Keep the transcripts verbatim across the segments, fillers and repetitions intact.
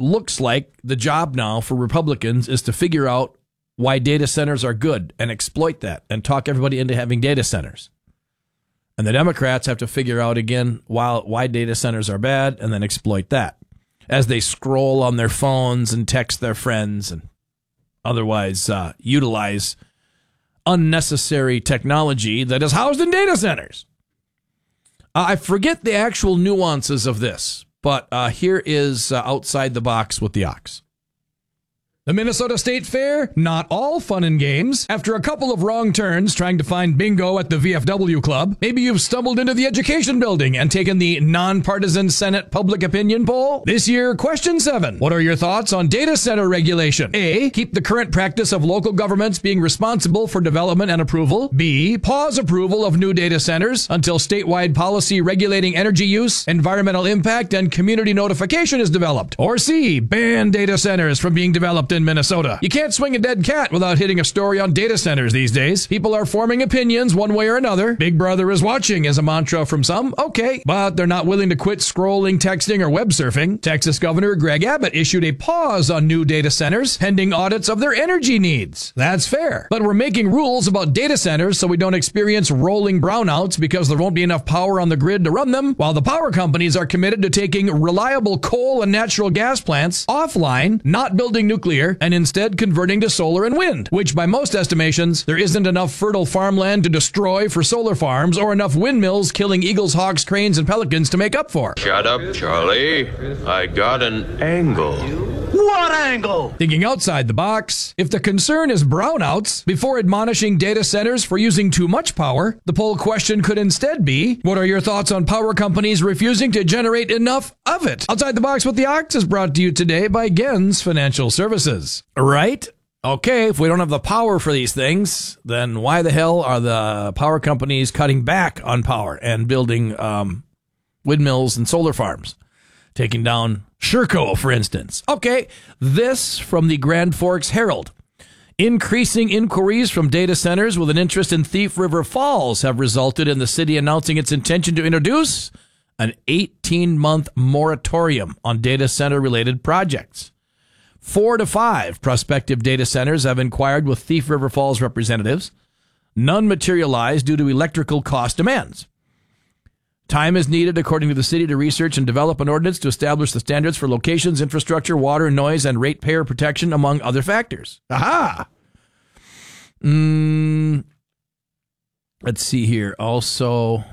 it looks like the job now for Republicans is to figure out why data centers are good and exploit that and talk everybody into having data centers. And the Democrats have to figure out again why, why data centers are bad and then exploit that as they scroll on their phones and text their friends and otherwise uh, utilize unnecessary technology that is housed in data centers. Uh, I forget the actual nuances of this, but uh, here is uh, Outside the Box with the Ox. The Minnesota State Fair, not all fun and games. After a couple of wrong turns trying to find bingo at the V F W Club, maybe you've stumbled into the Education Building and taken the nonpartisan Senate public opinion poll. This year, question seven. What are your thoughts on data center regulation? A. Keep the current practice of local governments being responsible for development and approval. B. Pause approval of new data centers until statewide policy regulating energy use, environmental impact, and community notification is developed. Or C. Ban data centers from being developed in Minnesota. You can't swing a dead cat without hitting a story on data centers these days. People are forming opinions one way or another. Big Brother is watching is a mantra from some. Okay, but they're not willing to quit scrolling, texting, or web surfing. Texas Governor Greg Abbott issued a pause on new data centers pending audits of their energy needs. That's fair. But we're making rules about data centers so we don't experience rolling brownouts because there won't be enough power on the grid to run them, while the power companies are committed to taking reliable coal and natural gas plants offline, not building nuclear, and instead converting to solar and wind, which by most estimations, there isn't enough fertile farmland to destroy for solar farms or enough windmills killing eagles, hawks, cranes, and pelicans to make up for. Shut up, Charlie. I got an angle. What angle? Thinking outside the box, if the concern is brownouts, before admonishing data centers for using too much power, the poll question could instead be, what are your thoughts on power companies refusing to generate enough of it? Outside the Box with the Ox is brought to you today by Gens Financial Services. Right? Okay, if we don't have the power for these things, then why the hell are the power companies cutting back on power and building um, windmills and solar farms? Taking down Sherco, for instance. Okay, this from the Grand Forks Herald. Increasing inquiries from data centers with an interest in Thief River Falls have resulted in the city announcing its intention to introduce an eighteen-month moratorium on data center-related projects. Four to five prospective data centers have inquired with Thief River Falls representatives. None materialized due to electrical cost demands. Time is needed, according to the city, to research and develop an ordinance to establish the standards for locations, infrastructure, water, noise, and ratepayer protection, among other factors. Aha! Mm, let's see here. Also,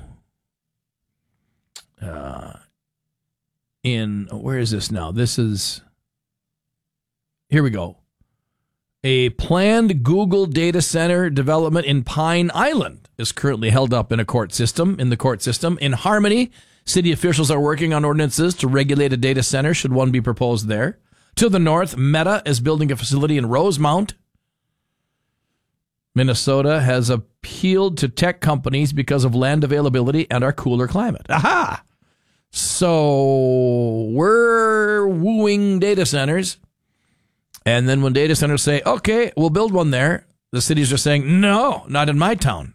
uh, in, where is this now? This is, here we go. A planned Google data center development in Pine Island is currently held up in a court system, in the court system. In Harmony, city officials are working on ordinances to regulate a data center should one be proposed there. To the north, Meta is building a facility in Rosemount. Minnesota has appealed to tech companies because of land availability and our cooler climate. Aha! So we're wooing data centers. And then when data centers say, okay, we'll build one there, the cities are saying, no, not in my town.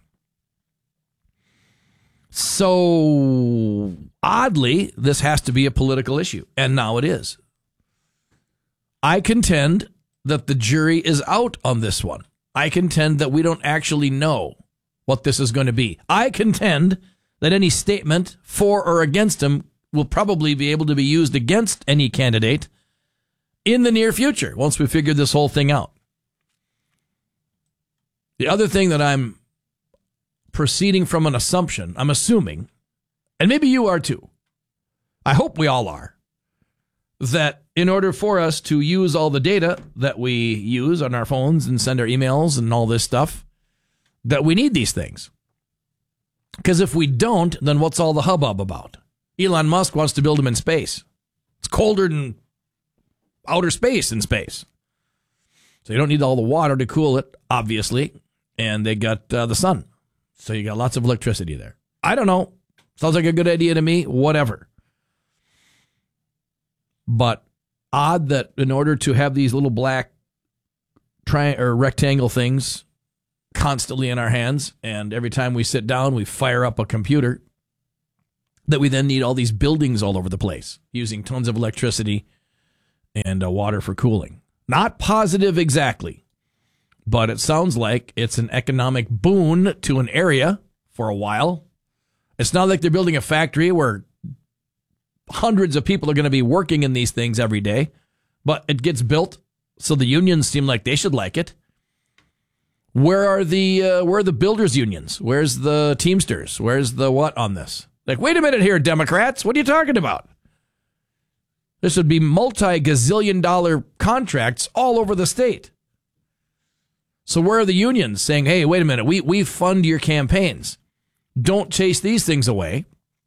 So oddly, this has to be a political issue. And now it is. I contend that the jury is out on this one. I contend that we don't actually know what this is going to be. I contend that any statement for or against him will probably be able to be used against any candidate in the near future, once we figure this whole thing out. The other thing that I'm proceeding from an assumption, I'm assuming, and maybe you are too, I hope we all are, that in order for us to use all the data that we use on our phones and send our emails and all this stuff, that we need these things. Because if we don't, then what's all the hubbub about? Elon Musk wants to build them in space. It's colder than outer space in space. So you don't need all the water to cool it, obviously. And they got uh, the sun. So you got lots of electricity there. I don't know. Sounds like a good idea to me. Whatever. But odd that in order to have these little black tri- or rectangle things constantly in our hands, and every time we sit down, we fire up a computer, that we then need all these buildings all over the place using tons of electricity and uh, water for cooling. Not positive exactly, but it sounds like it's an economic boon to an area for a while. It's not like they're building a factory where hundreds of people are going to be working in these things every day, but it gets built, so the unions seem like they should like it. Where are the uh, where are the builders unions? Where's the Teamsters? Where's the what on this? Like, wait a minute here, Democrats. What are you talking about? This would be multi-gazillion dollar contracts all over the state. So where are the unions saying, hey, wait a minute, we, we fund your campaigns. Don't chase these things away.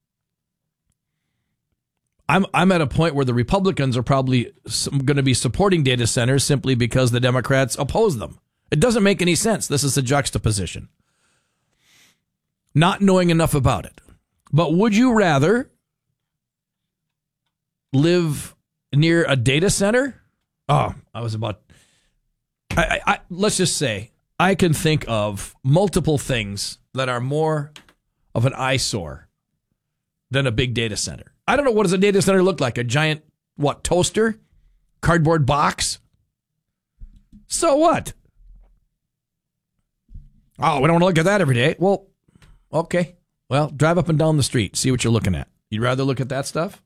I'm I'm at a point where the Republicans are probably going to be supporting data centers simply because the Democrats oppose them. It doesn't make any sense. This is a juxtaposition. Not knowing enough about it. But would you rather live near a data center? Oh, I was about... I, I, I, let's just say I can think of multiple things that are more of an eyesore than a big data center. I don't know, what does a data center look like? A giant, what, toaster? Cardboard box? So what? Oh, we don't want to look at that every day. Well, okay. Well, drive up and down the street. See what you're looking at. You'd rather look at that stuff?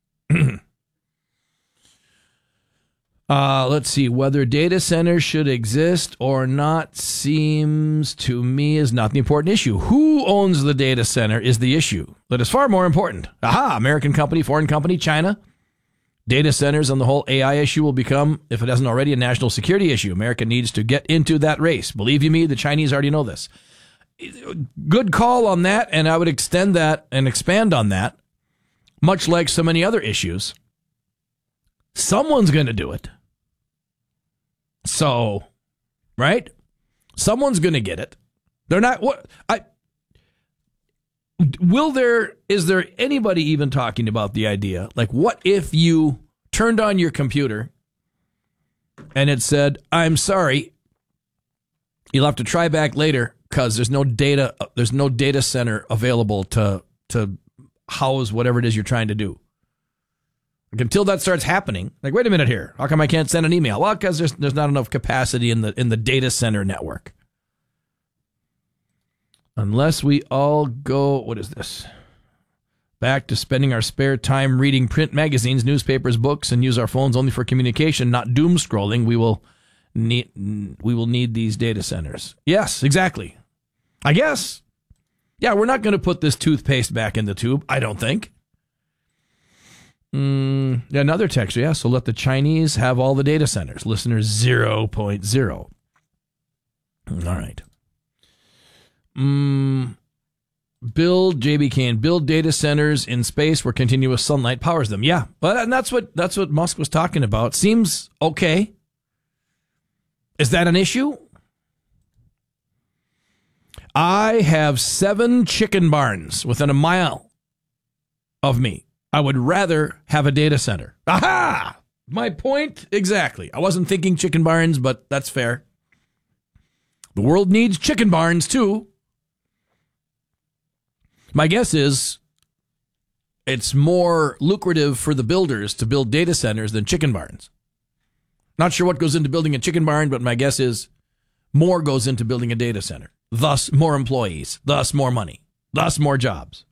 uh, let's see. Whether data centers should exist or not seems to me is not the important issue. Who owns the data center is the issue. That is far more important. Aha, American company, foreign company, China. Data centers and the whole A I issue will become, if it hasn't already, a national security issue. America needs to get into that race. Believe you me, the Chinese already know this. Good call on that, and I would extend that and expand on that, much like so many other issues. Someone's going to do it. So, right? Someone's going to get it. They're not, what, I, will there, is there anybody even talking about the idea, like, what if you turned on your computer and it said, I'm sorry, you'll have to try back later because there's no data, there's no data center available to, to house whatever it is you're trying to do. Like, until that starts happening, like, wait a minute here, how come I can't send an email? Well, because there's, there's not enough capacity in the, in the data center network. Unless we all go, what is this? Back to spending our spare time reading print magazines, newspapers, books, and use our phones only for communication, not doom scrolling, we will need we will need these data centers. Yes, exactly. I guess. Yeah, we're not going to put this toothpaste back in the tube, I don't think. Mm, another text, yeah, so let the Chinese have all the data centers. Listener zero point zero. All right. Mm, build, J B Kane, build data centers in space where continuous sunlight powers them. Yeah, but and that's what that's what Musk was talking about. Seems okay. Is that an issue? I have seven chicken barns within a mile of me. I would rather have a data center. Aha! My point exactly. I wasn't thinking chicken barns, but that's fair. The world needs chicken barns too. My guess is it's more lucrative for the builders to build data centers than chicken barns. Not sure what goes into building a chicken barn, but my guess is more goes into building a data center. Thus, more employees. Thus, more money. Thus, more jobs.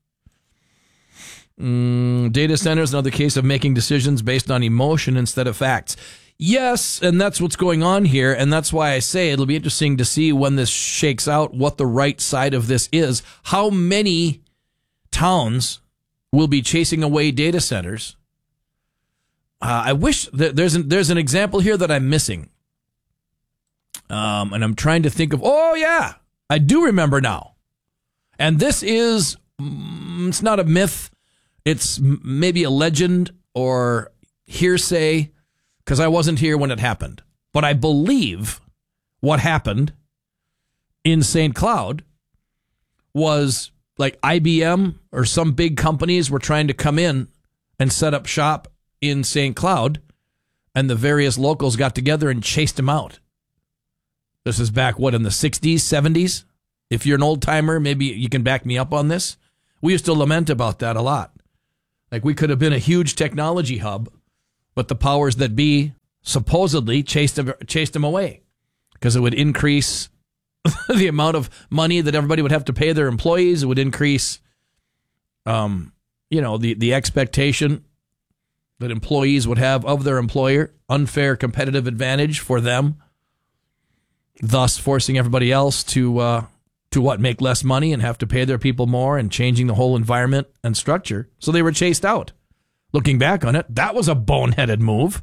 Mm, data centers, another case of making decisions based on emotion instead of facts. Yes, and that's what's going on here, and that's why I say it'll be interesting to see when this shakes out what the right side of this is. How many towns will be chasing away data centers? Uh, I wish that there's an, there's an example here that I'm missing. Um, and I'm trying to think of, oh yeah, I do remember now. And this is, mm, it's not a myth. It's maybe a legend or hearsay because I wasn't here when it happened. But I believe what happened in Saint Cloud was like I B M or some big companies were trying to come in and set up shop in Saint Cloud, and the various locals got together and chased them out. This is back, what, in the sixties, seventies? If you're an old timer, maybe you can back me up on this. We used to lament about that a lot. Like, we could have been a huge technology hub, But the powers that be supposedly chased them, chased them away because it would increase the amount of money that everybody would have to pay their employees. It would increase, um, you know, the, the expectation that employees would have of their employer, unfair competitive advantage for them, thus forcing everybody else to, uh, to what, make less money and have to pay their people more and changing the whole environment and structure. So they were chased out. Looking back on it, that was a boneheaded move.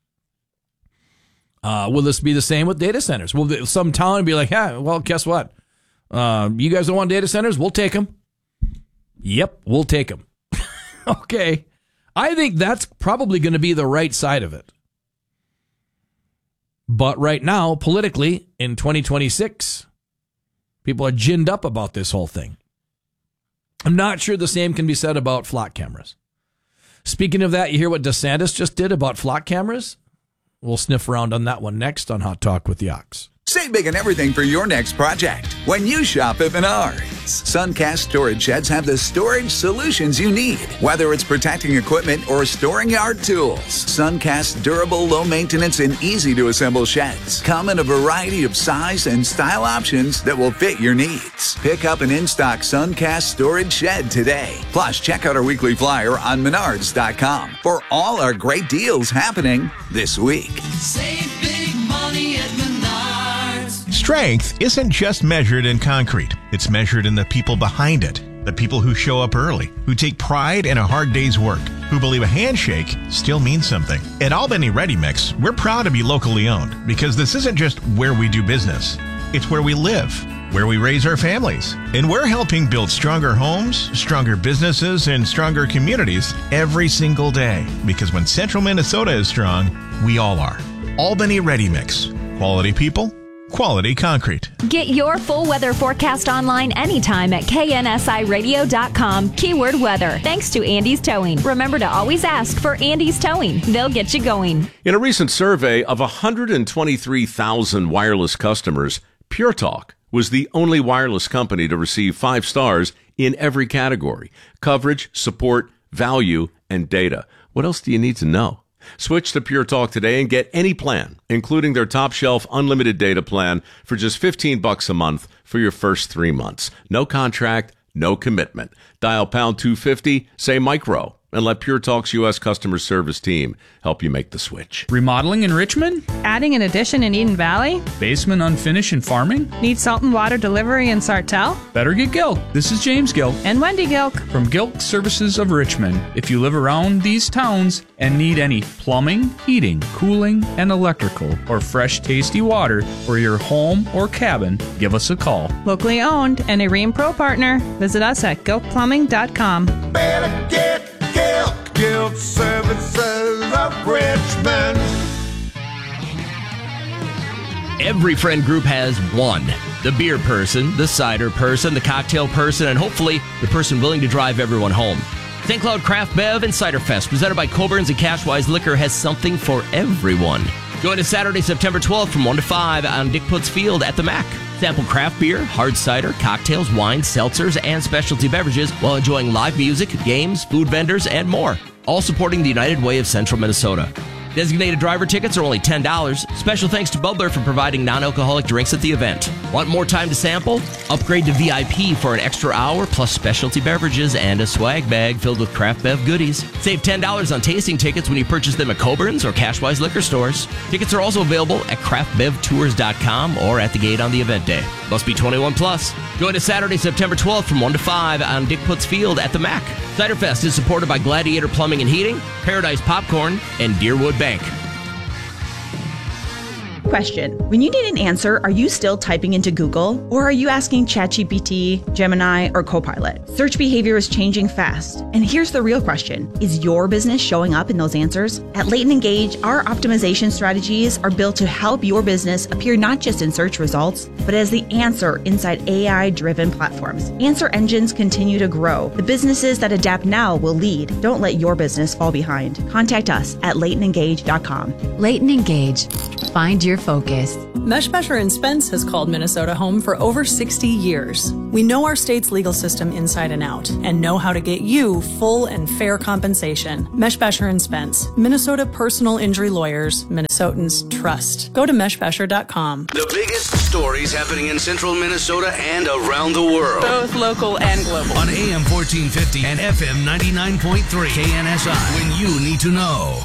Uh, will this be the same with data centers? Will some town be like, yeah, well, guess what? Uh, you guys don't want data centers? We'll take them. Yep, we'll take them. Okay. I think that's probably going to be the right side of it. But right now, politically, in twenty twenty-six, people are ginned up about this whole thing. I'm not sure the same can be said about flock cameras. Speaking of that, you hear what DeSantis just did about flock cameras? We'll sniff around on that one next on Hot Talk with the Ox. Save big on everything for your next project when you shop at Menards. Suncast storage sheds have the storage solutions you need, whether it's protecting equipment or storing yard tools. Suncast durable, low maintenance, and easy to assemble sheds come in a variety of size and style options that will fit your needs. Pick up an in-stock Suncast storage shed today. Plus, check out our weekly flyer on menards dot com for all our great deals happening this week. Save big money at Menards. Strength isn't just measured in concrete. It's measured in the people behind it. The people who show up early, who take pride in a hard day's work, who believe a handshake still means something. At Albany Ready Mix, we're proud to be locally owned because this isn't just where we do business. It's where we live, where we raise our families. And we're helping build stronger homes, stronger businesses, and stronger communities every single day. Because when Central Minnesota is strong, we all are. Albany Ready Mix. Quality people, quality concrete. Get your full weather forecast online anytime at K N S I radio dot com, keyword weather. Thanks to Andy's Towing. Remember to always ask for Andy's Towing. They'll get you going. In a recent survey of one hundred twenty-three thousand wireless customers, Pure Talk was the only wireless company to receive five stars in every category: coverage, support, value, and data. What else do you need to know? Switch to Pure Talk today and get any plan, including their top shelf unlimited data plan for just fifteen bucks a month for your first three months. No contract, no commitment. Dial pound two fifty, say micro, and let Pure Talk's U S customer service team help you make the switch. Remodeling in Richmond? Adding an addition in Eden Valley? Basement unfinished in farming? Need salt and water delivery in Sartell? Better get Gilk. This is James Gilk. And Wendy Gilk. From Gilk Services of Richmond. If you live around these towns and need any plumbing, heating, cooling, and electrical, or fresh, tasty water for your home or cabin, give us a call. Locally owned and a Ream Pro partner. Visit us at gilk plumbing dot com. Better get Gilk. Gilk Services of Richmond. Every friend group has one. The beer person, the cider person, the cocktail person, and hopefully the person willing to drive everyone home. Saint Cloud Craft Bev and Cider Fest, presented by Coburn's and Cashwise Liquor, has something for everyone. Join us Saturday, September twelfth from one to five on Dick Putz Field at the Mac. Sample craft beer, hard cider, cocktails, wines, seltzers, and specialty beverages while enjoying live music, games, food vendors, and more. All supporting the United Way of Central Minnesota. Designated driver tickets are only ten dollars. Special thanks to Bubler for providing non-alcoholic drinks at the event. Want more time to sample? Upgrade to V I P for an extra hour, plus specialty beverages and a swag bag filled with craft bev goodies. Save ten dollars on tasting tickets when you purchase them at Coburn's or Cashwise Liquor Stores. Tickets are also available at craft bev tours dot com or at the gate on the event day. Must be twenty-one plus. Join us Saturday, September twelfth from one to five on Dick Putz Field at the Mac. Cider Fest is supported by Gladiator Plumbing and Heating, Paradise Popcorn, and Deerwood Bank. Question. When you need an answer, are you still typing into Google? Or are you asking ChatGPT, Gemini, or Copilot? Search behavior is changing fast. And here's the real question. Is your business showing up in those answers? At Leighton Engage, our optimization strategies are built to help your business appear not just in search results, but as the answer inside A I-driven platforms. Answer engines continue to grow. The businesses that adapt now will lead. Don't let your business fall behind. Contact us at leighton engage dot com. Leighton Engage. Find your focus. Meshbesher and Spence has called Minnesota home for over sixty years. We know our state's legal system inside and out and know how to get you full and fair compensation. Meshbesher and Spence, Minnesota personal injury lawyers, Minnesotans trust. Go to meshbesher dot com. The biggest stories happening in central Minnesota and around the world. Both local and global. On A M fourteen fifty and F M ninety-nine point three K N S I. When you need to know.